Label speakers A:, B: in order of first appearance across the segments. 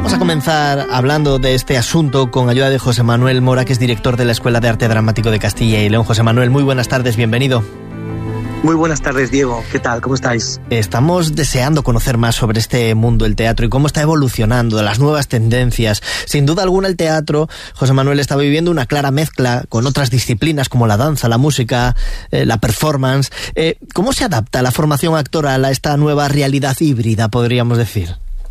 A: Vamos a comenzar hablando de este asunto con ayuda de José Manuel Mora, que es director de la Escuela de Arte Dramático de Castilla y León. José Manuel, muy buenas tardes, bienvenido.
B: Muy buenas tardes, Diego. ¿Qué tal? ¿Cómo estáis?
A: Estamos deseando conocer más sobre este mundo del teatro y cómo está evolucionando, de las nuevas tendencias. Sin duda alguna, el teatro, José Manuel, está viviendo una clara mezcla con otras disciplinas como la danza, la música, la performance. ¿Cómo se adapta la formación actoral a esta nueva realidad híbrida, podríamos decir?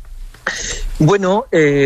B: Bueno,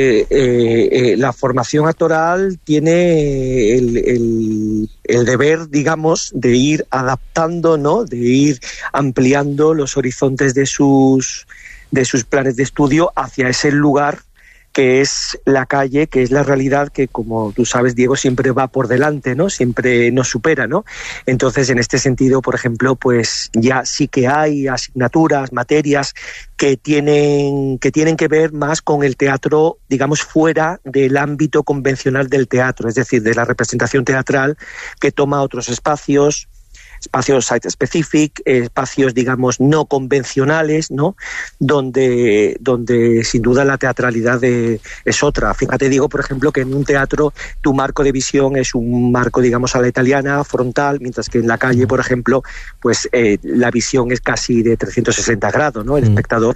B: la formación actoral tiene el deber, digamos, de ir adaptando, ¿no? De ir ampliando los horizontes de sus planes de estudio hacia ese lugar que es la calle, que es la realidad que, como tú sabes, Diego, siempre va por delante, ¿no? Siempre nos supera, ¿no? Entonces, en este sentido, por ejemplo, pues ya sí que hay asignaturas, materias que tienen que ver más con el teatro, digamos, fuera del ámbito convencional del teatro, es decir, de la representación teatral, que toma otros espacios site-specific, espacios, digamos, no convencionales, ¿no? Donde sin duda la teatralidad es otra. Fíjate, digo, por ejemplo, que en un teatro tu marco de visión es un marco, digamos, a la italiana, frontal, mientras que en la calle, por ejemplo, pues la visión es casi de 360 grados, ¿no? El espectador,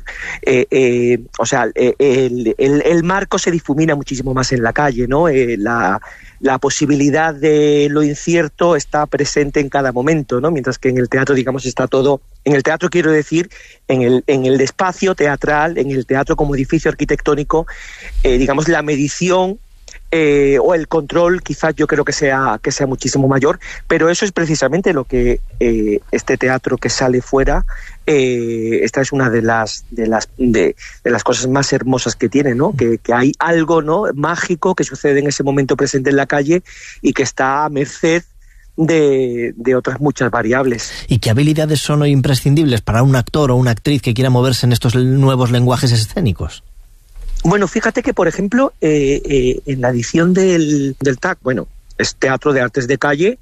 B: o sea, el marco se difumina muchísimo más en la calle, ¿no? La posibilidad de lo incierto está presente en cada momento, ¿no? Mientras que en el teatro, digamos, está todo... En el teatro, quiero decir, en el espacio teatral, en el teatro como edificio arquitectónico, digamos, la medición o el control quizás yo creo que sea muchísimo mayor, pero eso es precisamente lo que este teatro que sale fuera, esta es una de las cosas más hermosas que tiene, ¿no? Que hay algo, ¿no?, mágico que sucede en ese momento presente en la calle y que está a merced de otras muchas variables.
A: ¿Y qué habilidades son hoy imprescindibles para un actor o una actriz que quiera moverse en estos nuevos lenguajes escénicos?
B: Bueno, fíjate que, por ejemplo, en la edición del TAC, bueno, es Teatro de Artes de Calle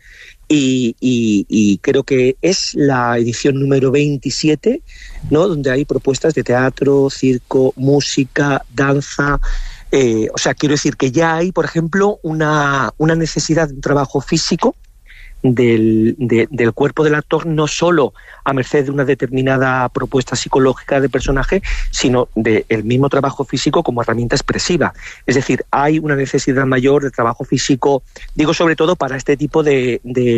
B: y creo que es la edición número 27, ¿no?, donde hay propuestas de teatro, circo, música, danza. O sea, quiero decir que ya hay, por ejemplo, una necesidad de un trabajo físico del cuerpo del actor, no solo a merced de una determinada propuesta psicológica de personaje, sino del mismo trabajo físico como herramienta expresiva. Es decir, hay una necesidad mayor de trabajo físico, digo sobre todo para este tipo de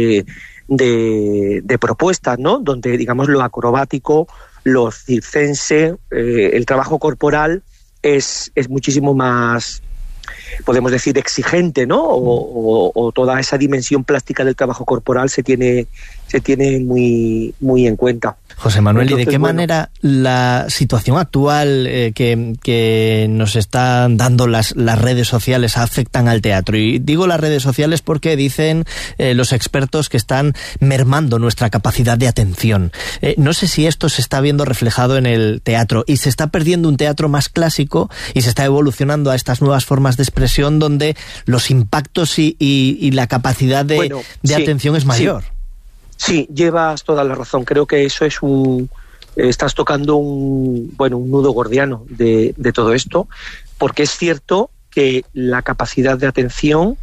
B: propuestas, ¿no?, donde, digamos, lo acrobático, lo circense, el trabajo corporal es muchísimo más, podemos decir, exigente, ¿no? O toda esa dimensión plástica del trabajo corporal se tiene muy, muy en cuenta.
A: José Manuel, entonces, ¿y de qué manera la situación actual que nos están dando las redes sociales afectan al teatro? Y digo las redes sociales porque dicen los expertos que están mermando nuestra capacidad de atención. No sé si esto se está viendo reflejado en el teatro y se está perdiendo un teatro más clásico y se está evolucionando a estas nuevas formas de expresión donde los impactos y la capacidad de atención es mayor.
B: Sí, llevas toda la razón. Creo que eso es estás tocando un nudo gordiano de todo esto, porque es cierto que la capacidad de atención,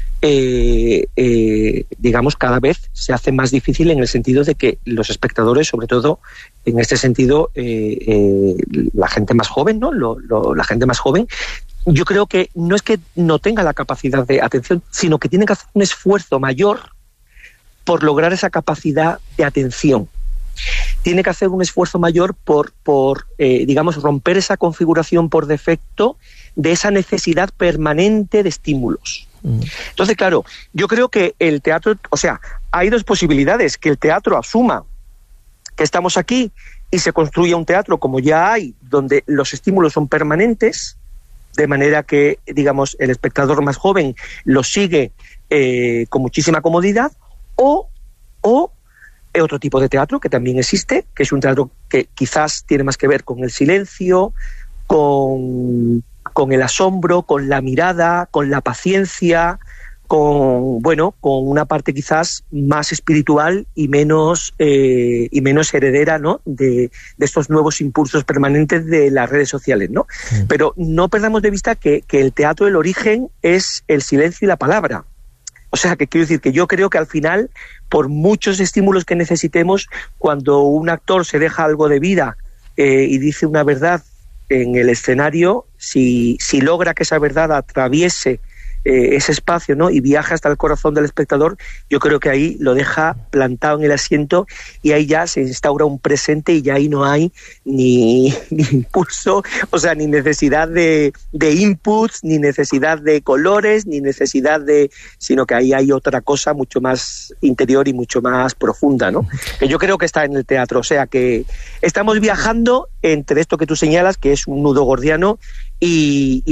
B: digamos, cada vez se hace más difícil en el sentido de que los espectadores, sobre todo en este sentido, la gente más joven, ¿no? La gente más joven, yo creo que no es que no tenga la capacidad de atención, sino que tiene que hacer un esfuerzo mayor por lograr esa capacidad de atención. Tiene que hacer un esfuerzo mayor por digamos, romper esa configuración por defecto de esa necesidad permanente de estímulos. Entonces, claro, yo creo que el teatro, o sea, hay dos posibilidades: que el teatro asuma que estamos aquí y se construya un teatro como ya hay, donde los estímulos son permanentes, de manera que, digamos, el espectador más joven lo sigue con muchísima comodidad, o otro tipo de teatro que también existe, que es un teatro que quizás tiene más que ver con el silencio, con el asombro, con la mirada, con la paciencia, con una parte quizás más espiritual y menos heredera, ¿no?, de estos nuevos impulsos permanentes de las redes sociales, ¿no? Pero no perdamos de vista que el teatro, el origen es el silencio y la palabra. O sea, que quiero decir que yo creo que al final, por muchos estímulos que necesitemos, cuando un actor se deja algo de vida y dice una verdad en el escenario, si logra que esa verdad atraviese ese espacio, ¿no?, y viaja hasta el corazón del espectador, yo creo que ahí lo deja plantado en el asiento y ahí ya se instaura un presente y ya ahí no hay ni impulso, o sea, ni necesidad de inputs, ni necesidad de colores, ni necesidad sino que ahí hay otra cosa mucho más interior y mucho más profunda, ¿no?, que yo creo que está en el teatro. O sea, que estamos viajando entre esto que tú señalas, que es un nudo gordiano, y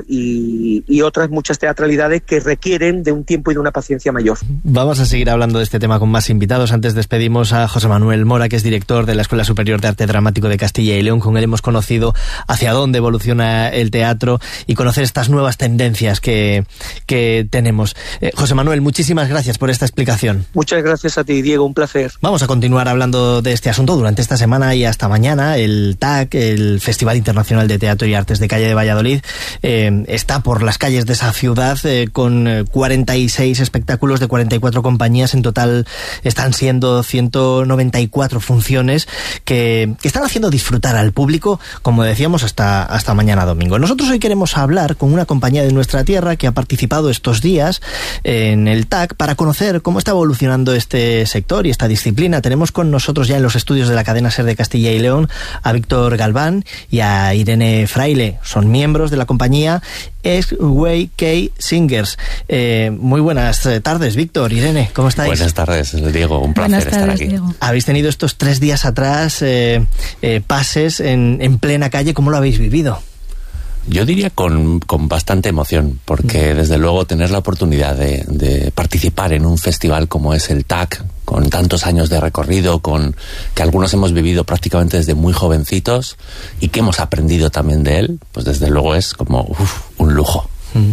B: otras muchas teatralidades que requieren de un tiempo y de una paciencia mayor.
A: Vamos a seguir hablando de este tema con más invitados. Antes despedimos a José Manuel Mora, que es director de la Escuela Superior de Arte Dramático de Castilla y León. Con él hemos conocido hacia dónde evoluciona el teatro y conocer estas nuevas tendencias que tenemos. José Manuel, muchísimas gracias por esta explicación.
B: Muchas gracias a ti, Diego, un placer.
A: Vamos a continuar hablando de este asunto durante esta semana y hasta mañana. El TAC, el Festival Internacional de Teatro y Artes de Calle de Valladolid, está por las calles de esa ciudad con 46 espectáculos de 44 compañías. En total están siendo 194 funciones que están haciendo disfrutar al público, como decíamos, hasta mañana domingo. Nosotros hoy queremos hablar con una compañía de nuestra tierra que ha participado estos días en el TAC para conocer cómo está evolucionando este sector y esta disciplina. Tenemos con nosotros ya en los estudios de la cadena SER de Castilla y León a Víctor Galván y a Irene Fraile. Son miembros de la compañía X-Way K Singers. Muy buenas tardes, Víctor, Irene, ¿cómo estáis?
C: Buenas tardes, Diego, un placer estar aquí. Diego.
A: Habéis tenido estos 3 días atrás pases en plena calle. ¿Cómo lo habéis vivido?
C: Yo diría con bastante emoción, porque desde luego tener la oportunidad de participar en un festival como es el TAC, con tantos años de recorrido, que algunos hemos vivido prácticamente desde muy jovencitos y que hemos aprendido también de él, pues desde luego es como un lujo.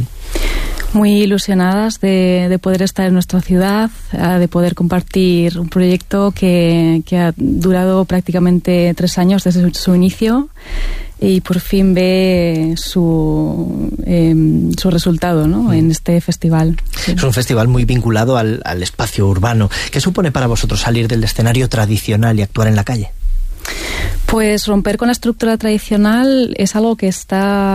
D: Muy ilusionadas de poder estar en nuestra ciudad, de poder compartir un proyecto que ha durado prácticamente 3 años desde su inicio y por fin ve su resultado, ¿no?, en este festival. Sí.
A: Es un festival muy vinculado al espacio urbano. ¿Qué supone para vosotros salir del escenario tradicional y actuar en la calle?
D: Pues romper con la estructura tradicional es algo que es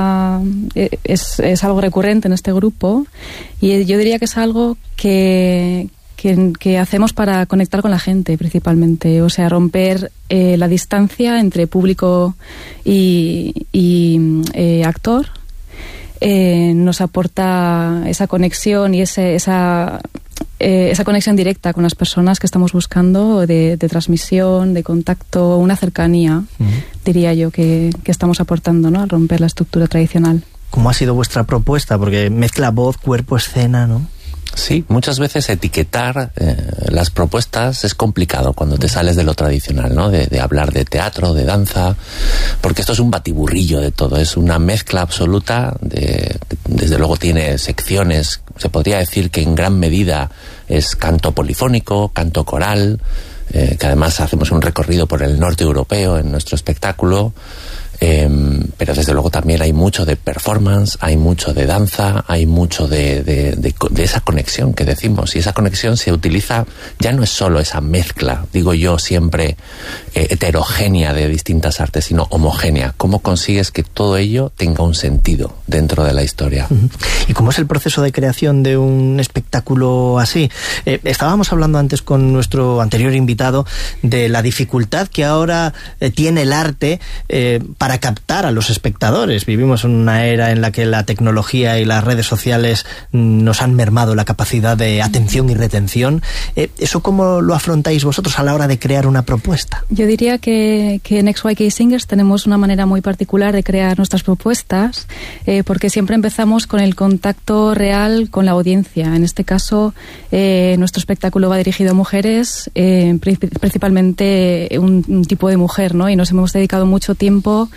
D: algo recurrente en este grupo, y yo diría que es algo que hacemos para conectar con la gente principalmente, o sea, romper la distancia entre público y actor. Nos aporta esa conexión y esa conexión directa con las personas que estamos buscando, de transmisión, de contacto, una cercanía, diría yo, que estamos aportando, ¿no?, al romper la estructura tradicional.
A: ¿Cómo ha sido vuestra propuesta? Porque mezcla voz, cuerpo, escena, ¿no?
C: Sí, muchas veces etiquetar las propuestas es complicado cuando te sales de lo tradicional, ¿no? De hablar de teatro, de danza, porque esto es un batiburrillo de todo, es una mezcla absoluta, desde luego tiene secciones, se podría decir que en gran medida es canto polifónico, canto coral, que además hacemos un recorrido por el norte europeo en nuestro espectáculo. Pero desde luego también hay mucho de performance, hay mucho de danza, hay mucho de esa conexión que decimos, y esa conexión se utiliza, ya no es solo esa mezcla, digo yo siempre, heterogénea de distintas artes, sino homogénea. ¿Cómo consigues que todo ello tenga un sentido dentro de la historia?
A: ¿Y cómo es el proceso de creación de un espectáculo así? Estábamos hablando antes con nuestro anterior invitado de la dificultad que ahora tiene el arte para captar a los espectadores. Vivimos en una era en la que la tecnología y las redes sociales nos han mermado la capacidad de atención y retención. ¿Eso cómo lo afrontáis vosotros a la hora de crear una propuesta?
D: Yo diría que en XYK Singers tenemos una manera muy particular de crear nuestras propuestas, porque siempre empezamos con el contacto real con la audiencia. En este caso, nuestro espectáculo va dirigido a mujeres, principalmente un tipo de mujer, ¿no? Y nos hemos dedicado mucho tiempo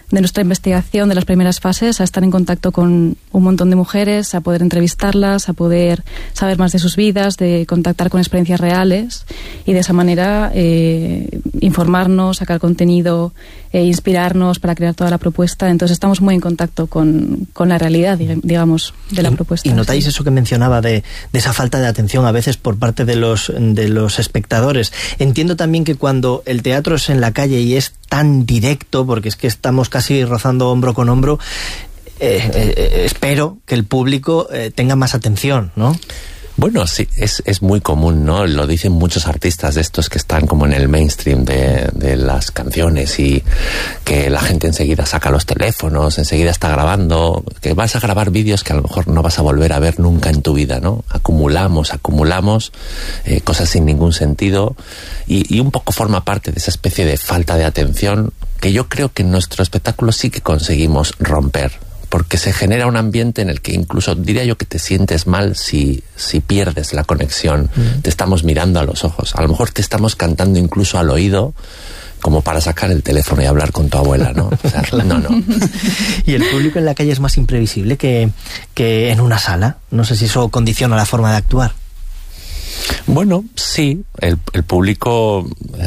D: nuestra investigación, de las primeras fases, a estar en contacto con un montón de mujeres, a poder entrevistarlas, a poder saber más de sus vidas, de contactar con experiencias reales y de esa manera informarnos, sacar contenido, inspirarnos para crear toda la propuesta. Entonces estamos muy en contacto con la realidad, digamos, de la propuesta.
A: ¿Y notáis eso que mencionaba de esa falta de atención a veces por parte de los espectadores? Entiendo también que cuando el teatro es en la calle y es tan directo, porque es que estamos casi rozando hombro con hombro, espero que el público tenga más atención, ¿no?
C: Bueno, sí, es muy común, ¿no? Lo dicen muchos artistas de estos que están como en el mainstream de las canciones, y que la gente enseguida saca los teléfonos, enseguida está grabando, que vas a grabar vídeos que a lo mejor no vas a volver a ver nunca en tu vida, ¿no? Acumulamos cosas sin ningún sentido, y un poco forma parte de esa especie de falta de atención que yo creo que en nuestro espectáculo sí que conseguimos romper, porque se genera un ambiente en el que incluso diría yo que te sientes mal si pierdes la conexión. Te estamos mirando a los ojos, a lo mejor te estamos cantando incluso al oído, como para sacar el teléfono y hablar con tu abuela, ¿no? O sea, claro. No.
A: ¿Y el público en la calle es más imprevisible que en una sala? No sé si eso condiciona la forma de actuar.
C: Bueno, sí, el público,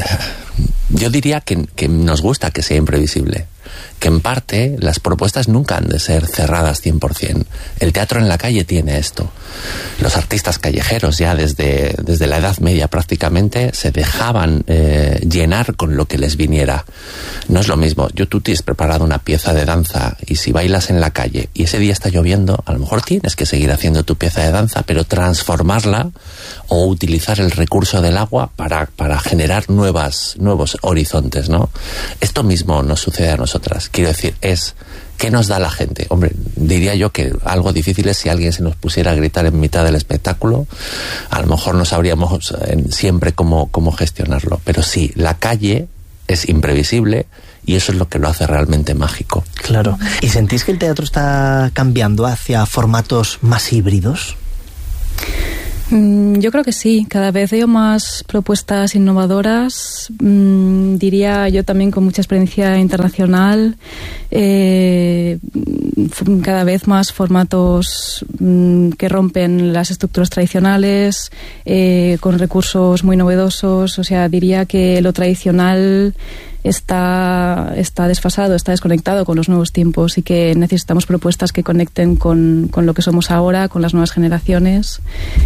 C: yo diría que nos gusta que sea imprevisible, que en parte las propuestas nunca han de ser cerradas 100%. El teatro en la calle tiene esto. Los artistas callejeros ya desde la Edad Media prácticamente se dejaban llenar con lo que les viniera. No es lo mismo, tú tienes preparado una pieza de danza, y si bailas en la calle y ese día está lloviendo, a lo mejor tienes que seguir haciendo tu pieza de danza, pero transformarla o utilizar el recurso del agua para generar nuevos horizontes, ¿no? Esto mismo nos sucede a nosotras. Quiero decir, ¿qué nos da la gente? Hombre, diría yo que algo difícil es si alguien se nos pusiera a gritar en mitad del espectáculo. A lo mejor no sabríamos siempre cómo gestionarlo. Pero sí, la calle es imprevisible, y eso es lo que lo hace realmente mágico.
A: Claro. ¿Y sentís que el teatro está cambiando hacia formatos más híbridos?
D: Yo creo que sí, cada vez veo más propuestas innovadoras, diría yo también con mucha experiencia internacional, cada vez más formatos que rompen las estructuras tradicionales, con recursos muy novedosos. O sea, diría que lo tradicional está desfasado, está desconectado con los nuevos tiempos, y que necesitamos propuestas que conecten con lo que somos ahora, con las nuevas generaciones,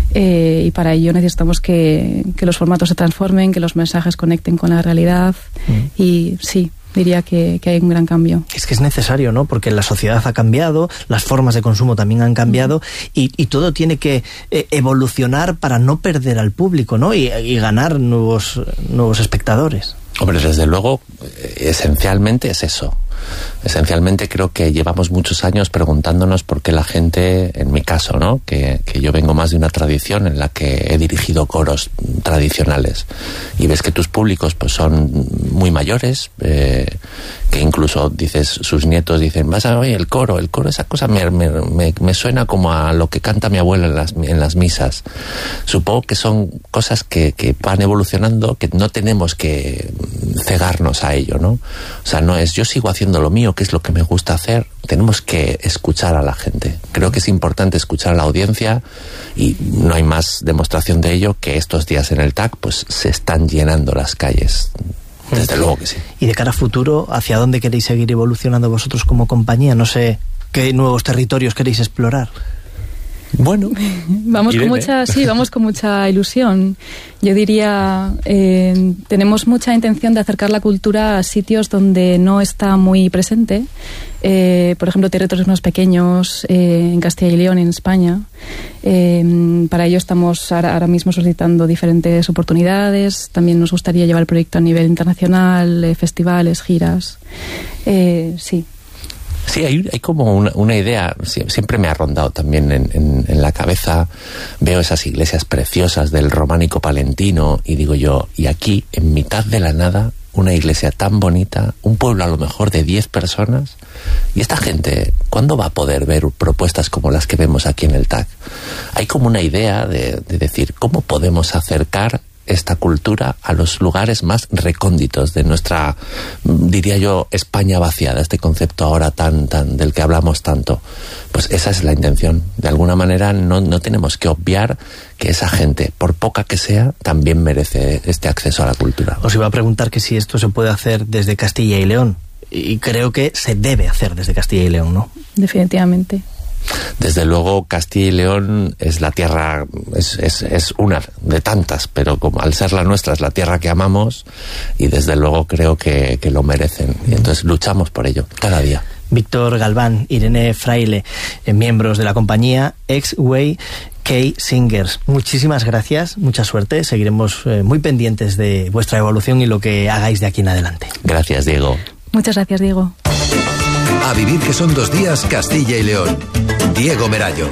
D: y para ello necesitamos que los formatos se transformen, que los mensajes conecten con la realidad. Y sí, diría que hay un gran cambio.
A: Es que es necesario, ¿no? Porque la sociedad ha cambiado, las formas de consumo también han cambiado, y todo tiene que evolucionar para no perder al público, ¿no? Y ganar nuevos espectadores.
C: Hombre, desde luego, esencialmente es eso. Esencialmente creo que llevamos muchos años preguntándonos por qué la gente, en mi caso, ¿no? Que yo vengo más de una tradición en la que he dirigido coros tradicionales, y ves que tus públicos pues son muy mayores, que incluso sus nietos dicen, vas a oír el coro, esa cosa me suena como a lo que canta mi abuela en las misas. Supongo que son cosas que van evolucionando, que no tenemos que cegarnos a ello, ¿no? O sea, no es yo sigo haciendo lo mío, que es lo que me gusta hacer. Tenemos que escuchar a la gente. Creo que es importante escuchar a la audiencia, y no hay más demostración de ello que estos días en el TAC pues se están llenando las calles. Desde luego que sí.
A: Y de cara a futuro, ¿hacia dónde queréis seguir evolucionando vosotros como compañía? No sé, ¿qué nuevos territorios queréis explorar?
C: Bueno,
D: vamos con mucha ilusión. Yo diría, tenemos mucha intención de acercar la cultura a sitios donde no está muy presente. Por ejemplo, territorios más pequeños, en Castilla y León, en España. Para ello estamos ahora mismo solicitando diferentes oportunidades. También nos gustaría llevar el proyecto a nivel internacional, festivales, giras. Sí.
C: Sí, hay como una idea, siempre me ha rondado también en la cabeza. Veo esas iglesias preciosas del románico palentino y digo yo, y aquí, en mitad de la nada, una iglesia tan bonita, un pueblo a lo mejor de 10 personas, y esta gente, ¿cuándo va a poder ver propuestas como las que vemos aquí en el TAC? Hay como una idea de decir, ¿cómo podemos acercar esta cultura a los lugares más recónditos de nuestra, diría yo, España vaciada, este concepto ahora tan del que hablamos tanto. Pues esa es la intención. De alguna manera no tenemos que obviar que esa gente, por poca que sea, también merece este acceso a la cultura.
A: Os iba a preguntar que si esto se puede hacer desde Castilla y León, y creo que se debe hacer desde Castilla y León, ¿no?
D: Definitivamente.
C: Desde luego Castilla y León es la tierra, es una de tantas, pero como al ser la nuestra es la tierra que amamos, y desde luego creo que lo merecen, y entonces luchamos por ello cada día.
A: Víctor Galván, Irene Fraile, miembros de la compañía X-Way K-Singers. Muchísimas gracias, mucha suerte. Seguiremos muy pendientes de vuestra evolución y lo que hagáis de aquí en adelante.
C: Gracias, Diego.
D: Muchas gracias, Diego.
E: A vivir que son 2 días, Castilla y León. Diego Merayo.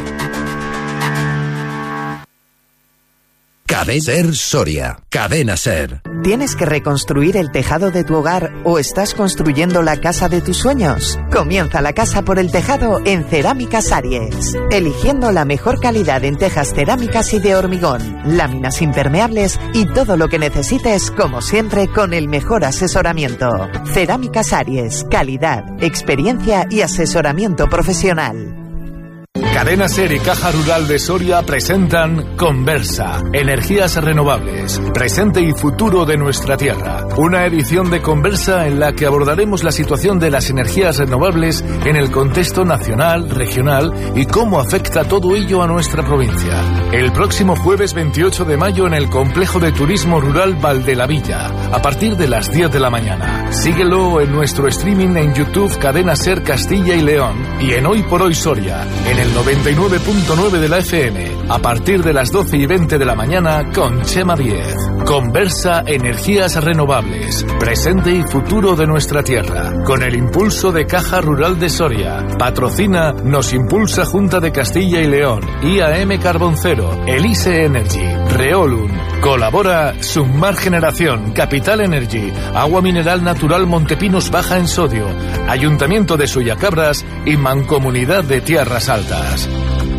E: Cadena Ser Soria. Cadena Ser.
F: ¿Tienes que reconstruir el tejado de tu hogar o estás construyendo la casa de tus sueños? Comienza la casa por el tejado en Cerámicas Aries. Eligiendo la mejor calidad en tejas cerámicas y de hormigón, láminas impermeables y todo lo que necesites, como siempre, con el mejor asesoramiento. Cerámicas Aries. Calidad, experiencia y asesoramiento profesional.
G: Cadena Ser y Caja Rural de Soria presentan Conversa, energías renovables, presente y futuro de nuestra tierra. Una edición de Conversa en la que abordaremos la situación de las energías renovables en el contexto nacional, regional y cómo afecta todo ello a nuestra provincia. El próximo jueves 28 de mayo en el Complejo de Turismo Rural Valdelavilla, a partir de las 10 de la mañana. Síguelo en nuestro streaming en YouTube Cadena Ser Castilla y León y en Hoy por Hoy Soria, en el 99.9 de la FM, a partir de las 12:20 de la mañana con Chema Diez. Conversa Energías Renovables, presente y futuro de nuestra tierra, con el impulso de Caja Rural de Soria. Patrocina Nos Impulsa Junta de Castilla y León, IAM Carboncero, Elise Energy, Reolum. Colabora Sumar Generación, Capital Energy, Agua Mineral Natural Montepinos Baja en Sodio, Ayuntamiento de Sollacabras y Mancomunidad de Tierras Altas.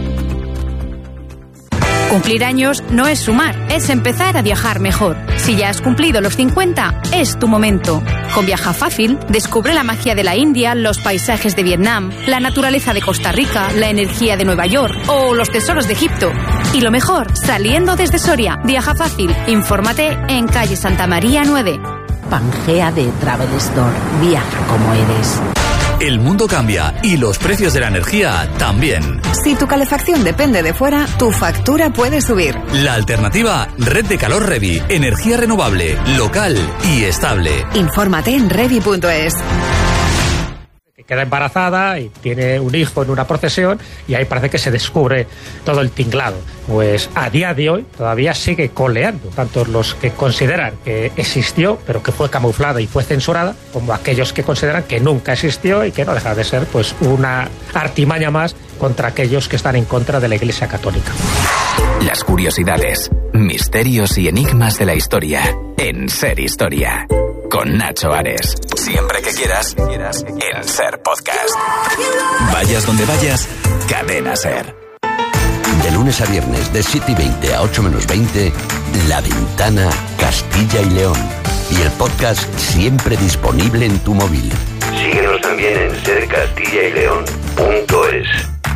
H: Cumplir años no es sumar, es empezar a viajar mejor. Si ya has cumplido los 50, es tu momento. Con Viaja Fácil, descubre la magia de la India, los paisajes de Vietnam, la naturaleza de Costa Rica, la energía de Nueva York o los tesoros de Egipto. Y lo mejor, saliendo desde Soria. Viaja Fácil. Infórmate en calle Santa María 9.
I: Pangea de Travel Store. Viaja como eres.
J: El mundo cambia y los precios de la energía también.
K: Si tu calefacción depende de fuera, tu factura puede subir.
J: La alternativa, Red de Calor Revi. Energía renovable, local y estable.
K: Infórmate en revi.es.
L: Queda embarazada y tiene un hijo en una procesión y ahí parece que se descubre todo el tinglado. Pues a día de hoy todavía sigue coleando, tanto los que consideran que existió pero que fue camuflada y fue censurada, como aquellos que consideran que nunca existió y que no deja de ser pues una artimaña más contra aquellos que están en contra de la Iglesia Católica.
J: Las curiosidades, misterios y enigmas de la historia en Ser Historia. Con Nacho Ares. Siempre que quieras, en Ser Podcast. Vayas donde vayas, Cadena Ser.
M: De lunes a viernes, de 7:20 a 8 menos 20, La Ventana, Castilla y León. Y el podcast siempre disponible en tu móvil. Síguenos también en sercastillayleón.es.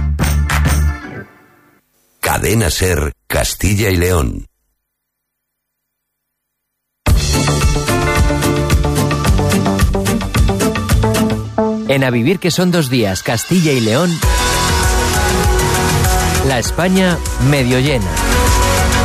M: Cadena Ser, Castilla y León.
N: En A Vivir que son 2 días, Castilla y León, la España medio llena.